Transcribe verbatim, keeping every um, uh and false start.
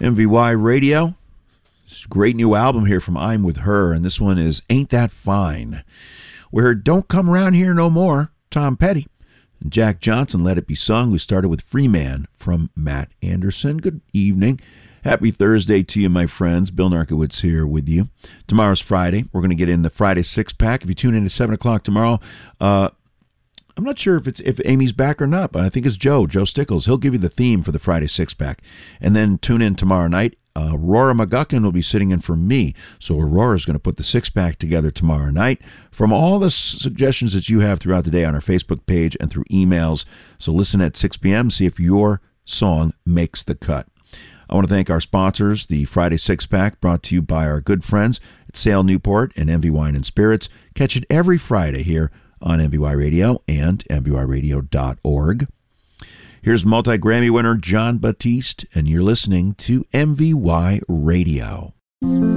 M V Y Radio. It's a great new album here from I'm With Her, and this one is Ain't That Fine. We heard Don't Come Around Here No More, Tom Petty, and Jack Johnson, Let It Be Sung. We started with Free Man from Matt Anderson. Good evening. Happy Thursday to you, my friends. Bill Narkowitz here with you. Tomorrow's Friday. We're going to get in the Friday six-pack. If you tune in at seven o'clock tomorrow, uh, I'm not sure if it's if Amy's back or not, but I think it's Joe, Joe Stickles. He'll give you the theme for the Friday six-pack. And then tune in tomorrow night. Uh, Aurora McGuckin will be sitting in for me. So Aurora's going to put the six-pack together tomorrow night from all the suggestions that you have throughout the day on our Facebook page and through emails. So listen at six p.m., see if your song makes the cut. I want to thank our sponsors, the Friday Six-Pack, brought to you by our good friends at Sale Newport and M V Wine and Spirits. Catch it every Friday here on M V Y Radio and M V Y radio dot org. Here's multi-Grammy winner Jon Batiste, and you're listening to M V Y Radio.